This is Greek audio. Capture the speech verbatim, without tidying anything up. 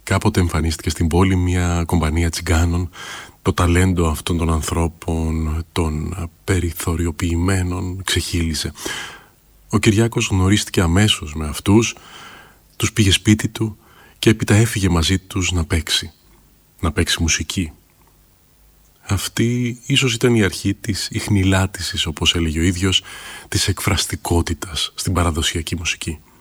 Κάποτε εμφανίστηκε στην πόλη μια κομπανία τσιγκάνων. Το ταλέντο αυτών των ανθρώπων, των περιθωριοποιημένων, ξεχύλισε. Ο Κυριάκος γνωρίστηκε αμέσως με αυτούς, τους πήγε σπίτι του και έπειτα έφυγε μαζί τους να παίξει. Να παίξει μουσική. Αυτή ίσως ήταν η αρχή της ιχνηλάτησης, όπως έλεγε ο ίδιος, της εκφραστικότητας στην παραδοσιακή μουσική.